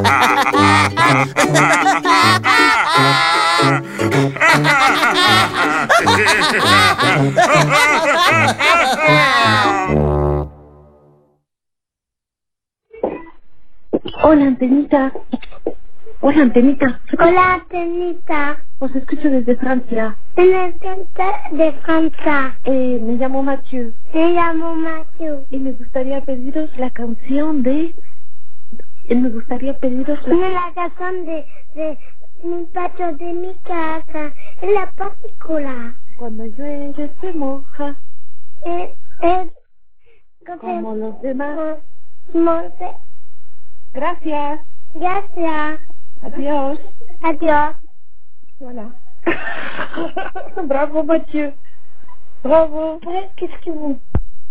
Hola, Antenita. Hola, Antenita. Hola, Antenita. Os escucho desde Francia. En el centro de Francia. Me llamo Mathieu. Me llamo Mathieu. Y me gustaría pediros la canción de... la canción de mi patio de mi casa. En la película. Cuando llueve se moja. Como los demás. Monte. Gracias. Gracias. Adiós. Adiós. Voilà. Bravo, Mathieu. Bravo. Qu'est-ce que vous